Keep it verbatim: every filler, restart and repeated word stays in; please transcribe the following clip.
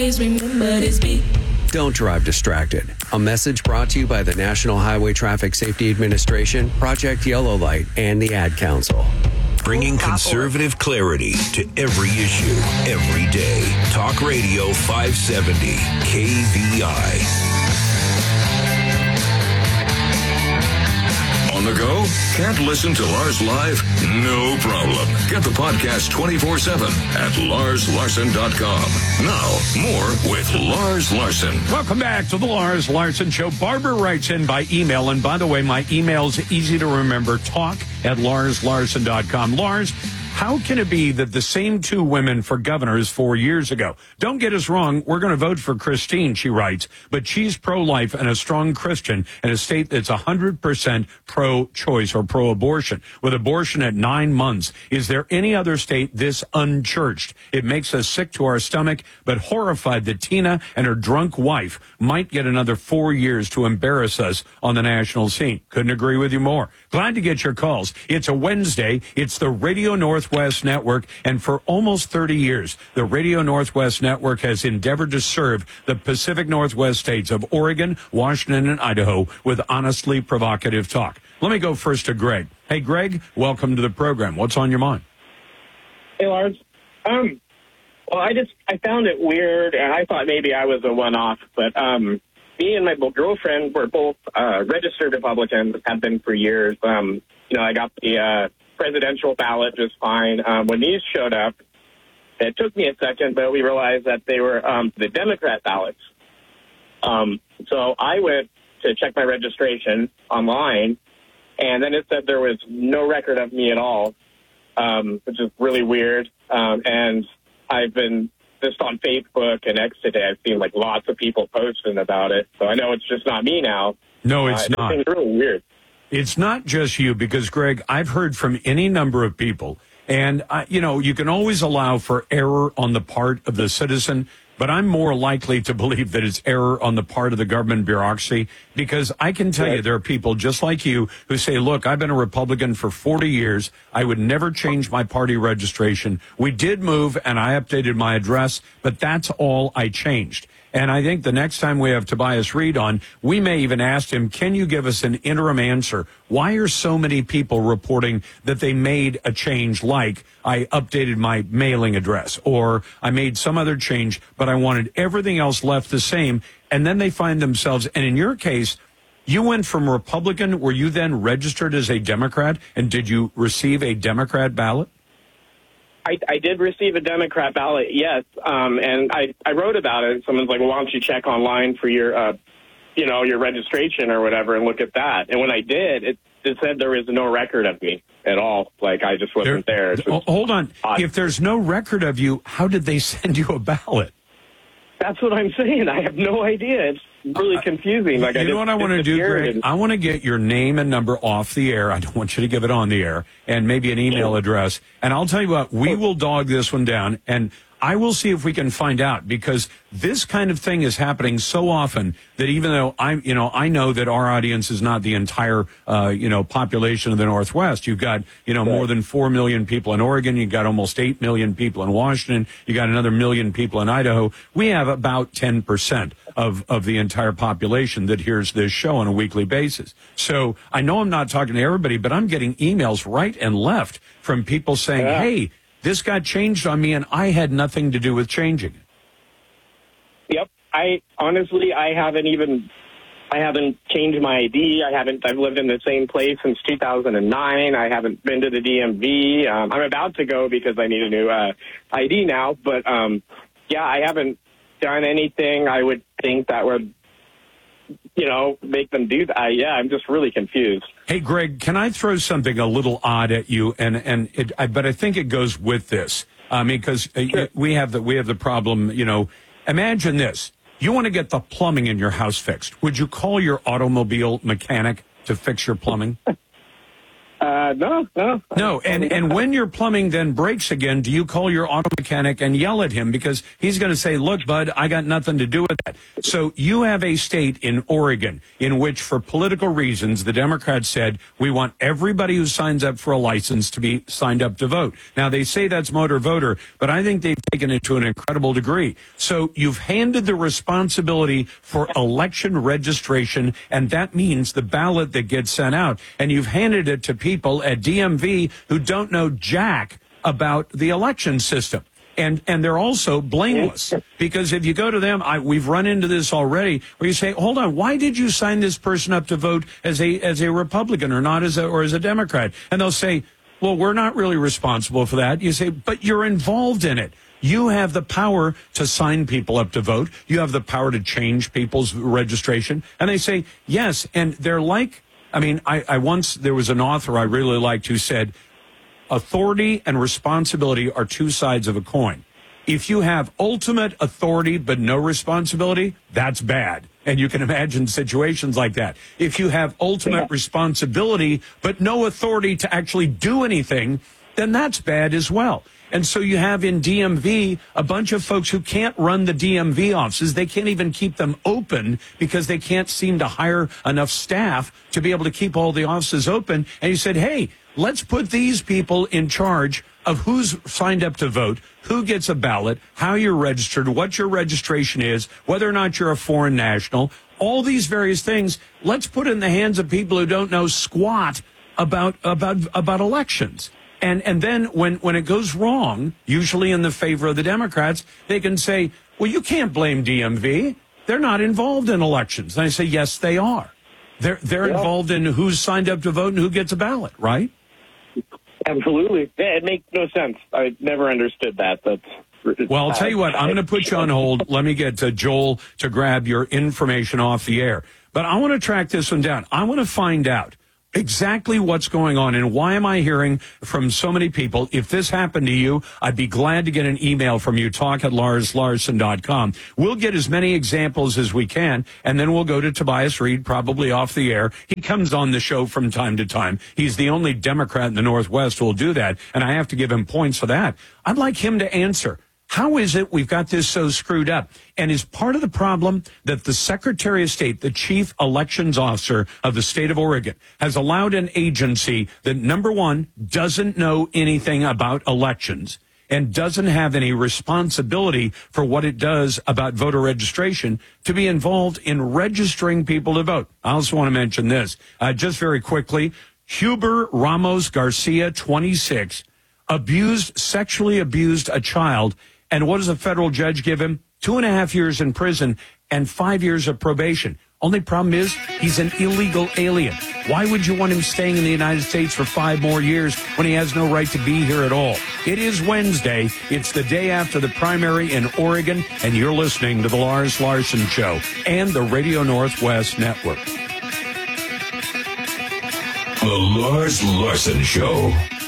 Remember this beat. Don't drive distracted. A message brought to you by the National Highway Traffic Safety Administration, Project Yellow Light, and the Ad Council. Bringing conservative clarity to every issue, every day. Talk Radio five seventy, K V I. On the go? Can't listen to Lars live? No problem. Get the podcast twenty-four seven at lars larson dot com. Now, more with Lars Larson. Welcome back to the Lars Larson Show. Barbara writes in by email, and by the way, my email's easy to remember, talk at lars larson dot com. Lars, how can it be that the same two women for governors four years ago? Don't get us wrong, we're going to vote for Christine, she writes, but she's pro-life and a strong Christian in a state that's one hundred percent pro-choice or pro-abortion, with abortion at nine months. Is there any other state this unchurched? It makes us sick to our stomach, but horrified that Tina and her drunk wife might get another four years to embarrass us on the national scene. Couldn't agree with you more. Glad to get your calls. It's a Wednesday. It's the Radio Northwest Network, and for almost thirty years, the Radio Northwest Network has endeavored to serve the Pacific Northwest states of Oregon, Washington, and Idaho with honestly provocative talk. Let me go first to Greg. Hey, Greg, welcome to the program. What's on your mind? Hey, Lars. Um, well, I just I found it weird, and I thought maybe I was a one-off, but um, me and my girlfriend were both uh, registered Republicans, have been for years. Um, you know, I got the uh, presidential ballot just fine. Um, when these showed up, it took me a second, but we realized that they were um, the Democrat ballots. Um, so I went to check my registration online, and then it said there was no record of me at all, um, which is really weird. Um, and I've been just on Facebook and X today. I've seen like lots of people posting about it. So I know it's just not me now. No, it's uh, not. It's really weird. It's not just you, because, Greg, I've heard from any number of people, and, uh, you know, you can always allow for error on the part of the citizen, but I'm more likely to believe that it's error on the part of the government bureaucracy, because I can tell right. you there are people just like you who say, look, I've been a Republican for forty years. I would never change my party registration. We did move, and I updated my address, but that's all I changed. And I think the next time we have Tobias Reed on, we may even ask him, can you give us an interim answer? Why are so many people reporting that they made a change, like I updated my mailing address or I made some other change, but I wanted everything else left the same? And then they find themselves, and in your case, you went from Republican, were you then registered as a Democrat, and did you receive a Democrat ballot? I, I did receive a Democrat ballot, yes, um, and I, I wrote about it. Someone's like, well, why don't you check online for your, uh, you know, your registration or whatever and look at that. And when I did, it, it said there was no record of me at all. Like, I just wasn't there. there. Just hold on. Odd. If there's no record of you, how did they send you a ballot? That's what I'm saying. I have no idea. It's really confusing. Like, you I know what I want to do, Greg? and- I want to get your name and number off the air. I don't want you to give it on the air, and maybe an email address. And I'll tell you what, we will dog this one down, and I will see if we can find out, because this kind of thing is happening so often that even though I'm, you know, I know that our audience is not the entire, uh, you know, population of the Northwest. You've got, you know, more than four million people in Oregon. You've got almost eight million people in Washington. You got another million people in Idaho. We have about ten percent of, of the entire population that hears this show on a weekly basis. So I know I'm not talking to everybody, but I'm getting emails right and left from people saying, yeah. hey, this got changed on me, and I had nothing to do with changing it. Yep. I honestly, I haven't even, I haven't changed my I D. I haven't, I've lived in the same place since two thousand nine. I haven't been to the D M V. Um, I'm about to go because I need a new uh, I D now. But, um, yeah, I haven't done anything I would think that would, you know, make them do that. I, yeah, I'm just really confused. Hey, Greg, can I throw something a little odd at you? And and it, I, but I think it goes with this. I mean, because sure. we have the we have the problem. You know, imagine this: you want to get the plumbing in your house fixed. Would you call your automobile mechanic to fix your plumbing? Uh, Uh, no, no. No, and, and when your plumbing then breaks again, do you call your auto mechanic and yell at him? Because he's going to say, look, bud, I got nothing to do with that. So you have a state in Oregon in which, for political reasons, the Democrats said, we want everybody who signs up for a license to be signed up to vote. Now, they say that's motor voter, but I think they've taken it to an incredible degree. So you've handed the responsibility for election registration, and that means the ballot that gets sent out. And you've handed it to people at D M V who don't know jack about the election system. And and they're also blameless, because if you go to them, I, we've run into this already, where you say, hold on, why did you sign this person up to vote as a as a Republican or not as a or as a Democrat? And they'll say, well, we're not really responsible for that. You say, but you're involved in it. You have the power to sign people up to vote. You have the power to change people's registration. And they say, yes. And they're like, I mean, I, I once, there was an author I really liked who said, authority and responsibility are two sides of a coin. If you have ultimate authority but no responsibility, that's bad. And you can imagine situations like that. If you have ultimate responsibility but no authority to actually do anything, then that's bad as well. And so you have in D M V a bunch of folks who can't run the D M V offices. They can't even keep them open because they can't seem to hire enough staff to be able to keep all the offices open. And you said, hey, let's put these people in charge of who's signed up to vote, who gets a ballot, how you're registered, what your registration is, whether or not you're a foreign national, all these various things. Let's put it in the hands of people who don't know squat about about about elections. And and then when, when it goes wrong, usually in the favor of the Democrats, they can say, well, you can't blame D M V. They're not involved in elections. And I say, yes, they are. They're they're yeah. involved in who's signed up to vote and who gets a ballot, right? Absolutely. Yeah, it makes no sense. I never understood that. That's Well, I'll tell you what, I'm going to put you on hold. Let me get to Joel to grab your information off the air. But I want to track this one down. I want to find out exactly what's going on and why am I hearing from so many people. If this happened to you, I'd be glad to get an email from you, talk at lars larson dot com. We'll get as many examples as we can, and then we'll go to Tobias Reed, probably off the air. He comes on the show from time to time. He's the only Democrat in the Northwest who will do that, and I have to give him points for that. I'd like him to answer. How is it we've got this so screwed up? And is part of the problem that the Secretary of State, the chief elections officer of the state of Oregon, has allowed an agency that, number one, doesn't know anything about elections and doesn't have any responsibility for what it does about voter registration to be involved in registering people to vote? I also want to mention this, uh, just very quickly. Huber Ramos Garcia, twenty-six, abused, sexually abused a child. And what does a federal judge give him? Two and a half years in prison and five years of probation. Only problem is he's an illegal alien. Why would you want him staying in the United States for five more years when he has no right to be here at all? It is Wednesday. It's the day after the primary in Oregon, and you're listening to the Lars Larson Show and the Radio Northwest Network. The Lars Larson Show.